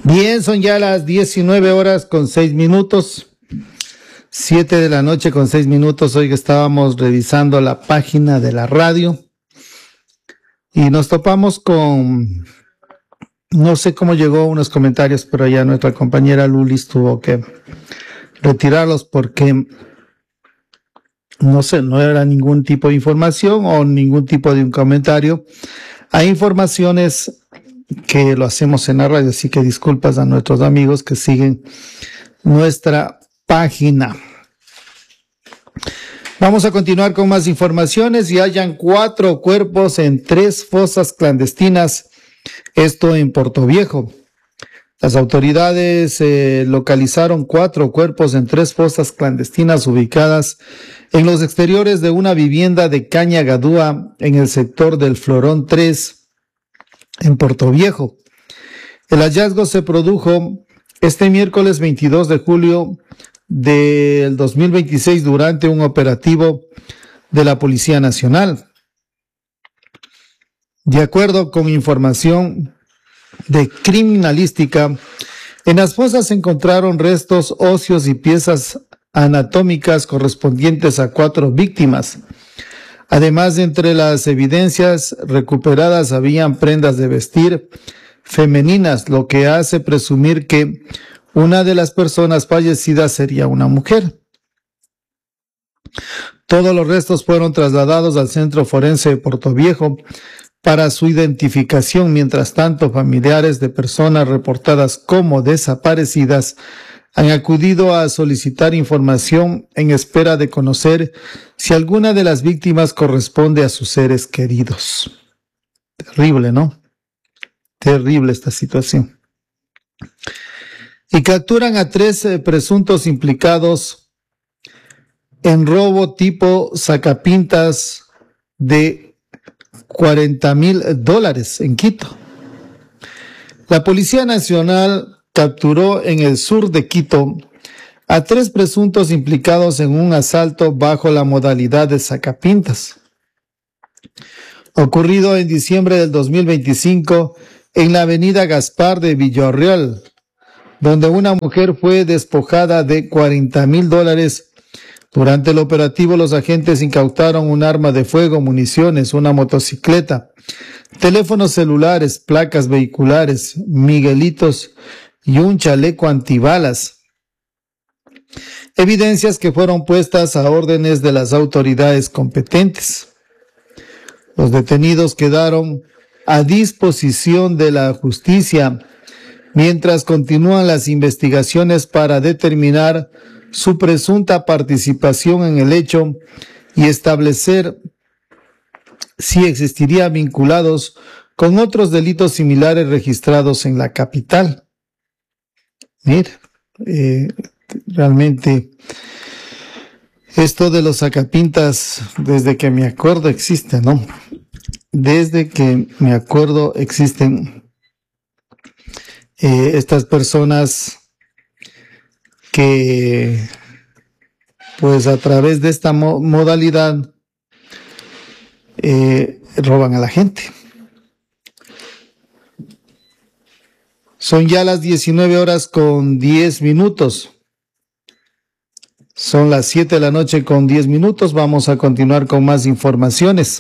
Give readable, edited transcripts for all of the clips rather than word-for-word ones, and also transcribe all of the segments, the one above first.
Bien, son ya las 19 horas con 6 minutos, 7 de la noche con 6 minutos. Hoy que estábamos revisando la página de la radio y nos topamos con, no sé cómo llegó unos comentarios, pero ya nuestra compañera Lulis tuvo que retirarlos porque, no sé, no era ningún tipo de información o ningún tipo de un comentario. Hay informaciones que lo hacemos en la radio, así que disculpas a nuestros amigos que siguen nuestra página. Vamos a continuar con más informaciones. Y hallan 4 cuerpos en 3 fosas clandestinas, esto en Portoviejo. Las autoridades localizaron 4 cuerpos en 3 fosas clandestinas ubicadas en los exteriores de una vivienda de Cañagadúa en el sector del Florón 3 en Portoviejo. El hallazgo se produjo este miércoles 22 de julio del 2026 durante un operativo de la Policía Nacional. De acuerdo con información de criminalística, en las fosas se encontraron restos óseos y piezas anatómicas correspondientes a 4 víctimas. Además, entre las evidencias recuperadas habían prendas de vestir femeninas, lo que hace presumir que una de las personas fallecidas sería una mujer. Todos los restos fueron trasladados al Centro Forense de Portoviejo para su identificación. Mientras tanto, familiares de personas reportadas como desaparecidas han acudido a solicitar información en espera de conocer si alguna de las víctimas corresponde a sus seres queridos. Terrible, ¿no? Terrible esta situación. Y capturan a 3 presuntos implicados en robo tipo sacapintas de $40,000 en Quito. La Policía Nacional capturó en el sur de Quito a 3 presuntos implicados en un asalto bajo la modalidad de sacapintas, ocurrido en diciembre del 2025 en la avenida Gaspar de Villarreal, donde una mujer fue despojada de $40,000. Durante el operativo, los agentes incautaron un arma de fuego, municiones, una motocicleta, teléfonos celulares, placas vehiculares, miguelitos y un chaleco antibalas. Evidencias que fueron puestas a órdenes de las autoridades competentes. Los detenidos quedaron a disposición de la justicia mientras continúan las investigaciones para determinar su presunta participación en el hecho y establecer si existirían vinculados con otros delitos similares registrados en la capital. Mira, realmente esto de los sacapintas, desde que me acuerdo existe, ¿no? Desde que me acuerdo existen estas personas que, pues a través de esta modalidad, roban a la gente. Son ya las 19 horas con 10 minutos. Son las 7 de la noche con 10 minutos. Vamos a continuar con más informaciones.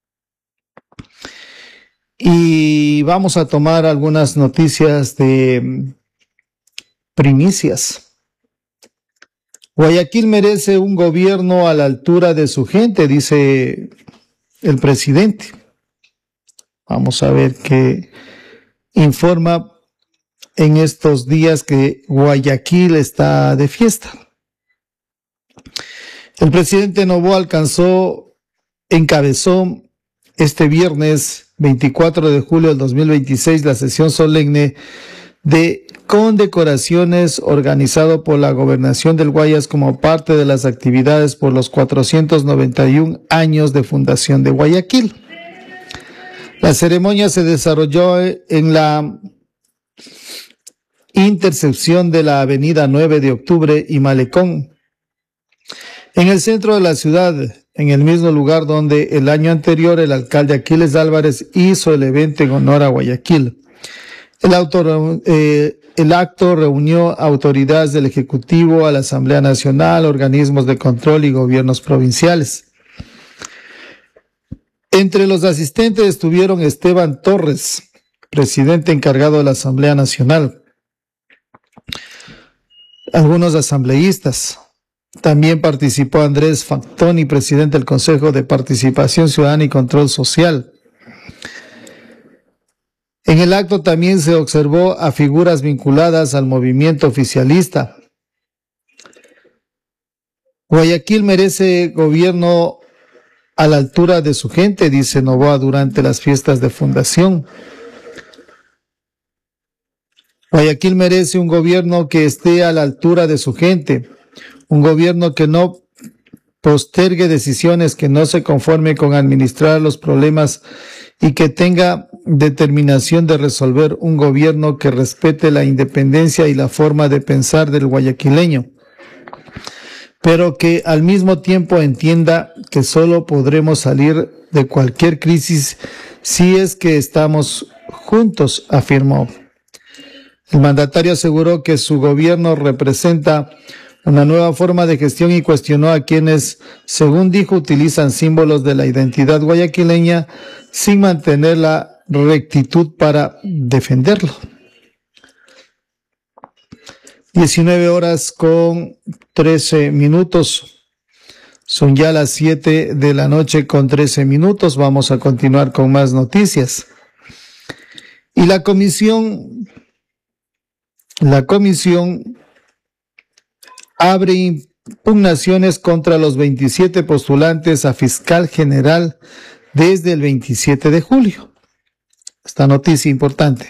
Y vamos a tomar algunas noticias de primicias. Guayaquil merece un gobierno a la altura de su gente, dice el presidente. Vamos a ver qué informa en estos días que Guayaquil está de fiesta. El presidente Noboa encabezó este viernes 24 de julio del 2026 la sesión solemne de condecoraciones organizado por la Gobernación del Guayas como parte de las actividades por los 491 años de fundación de Guayaquil. La ceremonia se desarrolló en la intersección de la avenida 9 de Octubre y Malecón, en el centro de la ciudad, en el mismo lugar donde el año anterior el alcalde Aquiles Álvarez hizo el evento en honor a Guayaquil. el acto reunió autoridades del Ejecutivo, a la Asamblea Nacional, organismos de control y gobiernos provinciales. Entre los asistentes estuvieron Esteban Torres, presidente encargado de la Asamblea Nacional, algunos asambleístas. También participó Andrés Factoni, presidente del Consejo de Participación Ciudadana y Control Social. En el acto también se observó a figuras vinculadas al movimiento oficialista. Guayaquil merece gobierno a la altura de su gente, dice Noboa durante las fiestas de fundación. Guayaquil merece un gobierno que esté a la altura de su gente, un gobierno que no postergue decisiones, que no se conforme con administrar los problemas y que tenga determinación de resolver, un gobierno que respete la independencia y la forma de pensar del guayaquileño, pero que al mismo tiempo entienda que solo podremos salir de cualquier crisis si es que estamos juntos, afirmó. El mandatario aseguró que su gobierno representa una nueva forma de gestión y cuestionó a quienes, según dijo, utilizan símbolos de la identidad guayaquileña sin mantener la rectitud para defenderlo. 19:13. Son ya las 7 de la noche con 13 minutos. Vamos a continuar con más noticias. Y la comisión abre impugnaciones contra los 27 postulantes a fiscal general desde el 27 de julio. Esta noticia importante.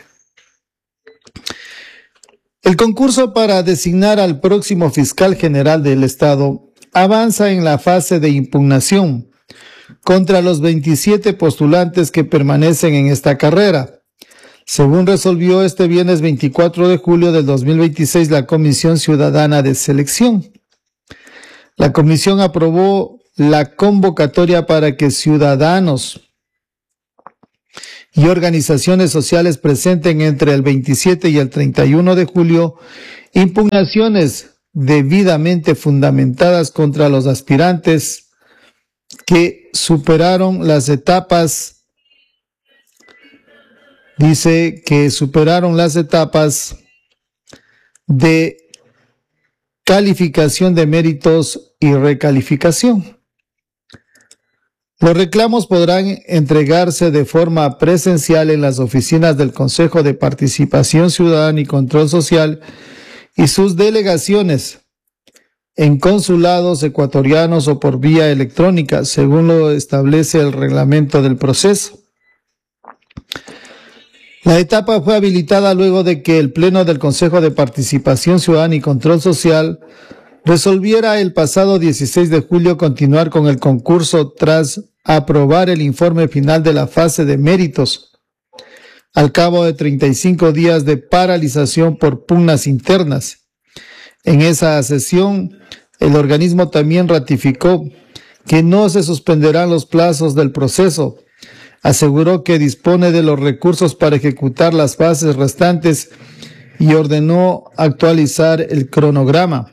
El concurso para designar al próximo fiscal general del Estado avanza en la fase de impugnación contra los 27 postulantes que permanecen en esta carrera, según resolvió este viernes 24 de julio del 2026 la Comisión Ciudadana de Selección. La comisión aprobó la convocatoria para que ciudadanos y organizaciones sociales presenten entre el 27 y el 31 de julio impugnaciones debidamente fundamentadas contra los aspirantes que superaron las etapas, dice que superaron las etapas de calificación de méritos y recalificación. Los reclamos podrán entregarse de forma presencial en las oficinas del Consejo de Participación Ciudadana y Control Social y sus delegaciones, en consulados ecuatorianos o por vía electrónica, según lo establece el reglamento del proceso. La etapa fue habilitada luego de que el Pleno del Consejo de Participación Ciudadana y Control Social resolviera el pasado 16 de julio continuar con el concurso tras aprobar el informe final de la fase de méritos, al cabo de 35 días de paralización por pugnas internas. En esa sesión, el organismo también ratificó que no se suspenderán los plazos del proceso. Aseguró que dispone de los recursos para ejecutar las fases restantes y ordenó actualizar el cronograma.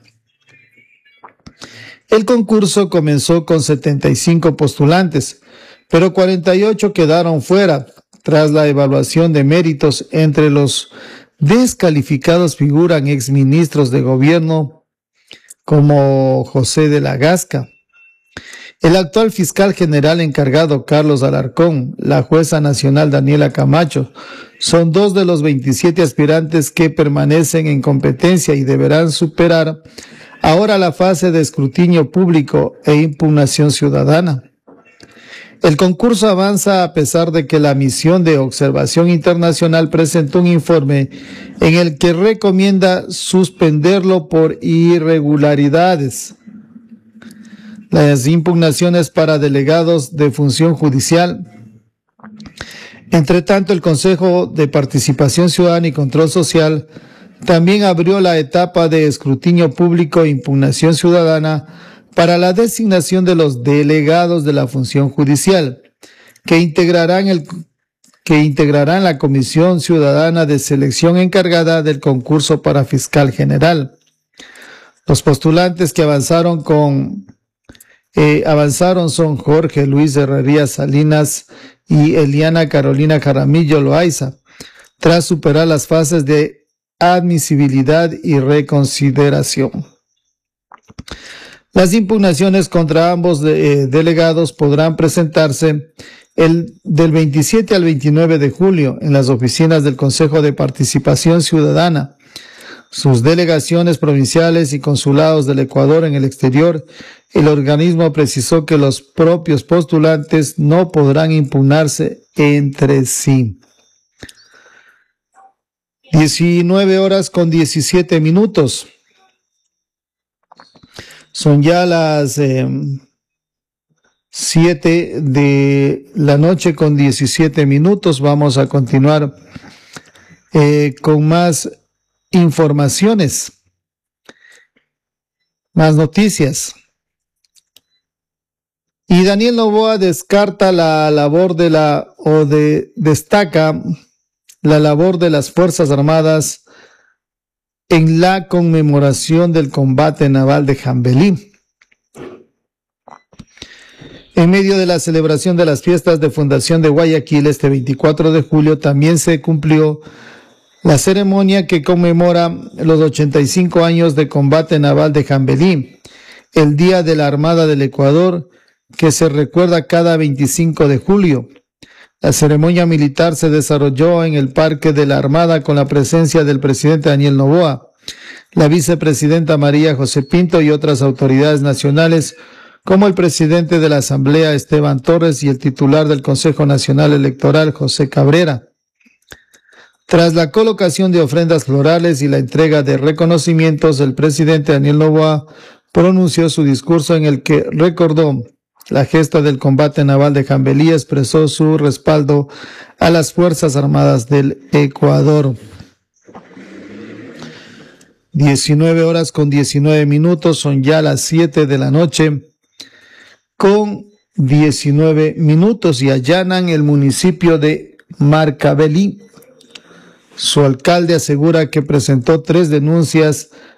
El concurso comenzó con 75 postulantes, pero 48 quedaron fuera tras la evaluación de méritos. Entre los descalificados figuran exministros de gobierno como José de la Gasca, el actual fiscal general encargado Carlos Alarcón, la jueza nacional Daniela Camacho. Son dos de los 27 aspirantes que permanecen en competencia y deberán superar ahora la fase de escrutinio público e impugnación ciudadana. El concurso avanza a pesar de que la misión de observación internacional presentó un informe en el que recomienda suspenderlo por irregularidades. Las impugnaciones para delegados de función judicial. Entre tanto, el Consejo de Participación Ciudadana y Control Social también abrió la etapa de escrutinio público e impugnación ciudadana para la designación de los delegados de la función judicial, que integrarán el que integrarán la Comisión Ciudadana de Selección encargada del concurso para fiscal general. Los postulantes que avanzaron son Jorge Luis Herrería Salinas y Eliana Carolina Jaramillo Loaiza, tras superar las fases de admisibilidad y reconsideración. Las impugnaciones contra ambos delegados podrán presentarse del 27 al 29 de julio en las oficinas del Consejo de Participación Ciudadana, sus delegaciones provinciales y consulados del Ecuador en el exterior. El organismo precisó que los propios postulantes no podrán impugnarse entre sí. 19:17. Son ya las 7 de la noche con 17 minutos. Vamos a continuar con más informaciones, más noticias. Y Daniel Noboa descarta la labor destaca la labor de las Fuerzas Armadas en la conmemoración del combate naval de Jambelí. En medio de la celebración de las fiestas de fundación de Guayaquil, este 24 de julio, también se cumplió la ceremonia que conmemora los 85 años de combate naval de Jambelí, el Día de la Armada del Ecuador, que se recuerda cada 25 de julio. La ceremonia militar se desarrolló en el Parque de la Armada con la presencia del presidente Daniel Noboa, la vicepresidenta María José Pinto y otras autoridades nacionales, como el presidente de la Asamblea Esteban Torres y el titular del Consejo Nacional Electoral José Cabrera. Tras la colocación de ofrendas florales y la entrega de reconocimientos, el presidente Daniel Noboa pronunció su discurso en el que recordó la gesta del combate naval de Jambelí, expresó su respaldo a las Fuerzas Armadas del Ecuador. 19:19, son ya las 7 de la noche con 19 minutos y allanan el municipio de Marcavelí. Su alcalde asegura que presentó 3 denuncias